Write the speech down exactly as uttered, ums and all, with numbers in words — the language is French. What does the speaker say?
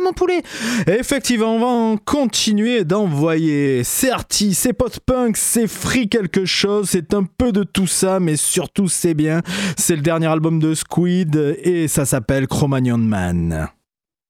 mon poulet. Effectivement, on va en continuer d'envoyer. C'est arty, c'est post-punk, c'est free quelque chose, c'est un peu de tout ça, mais surtout c'est bien. C'est le dernier album de Squid et ça s'appelle Cro-Magnon Man.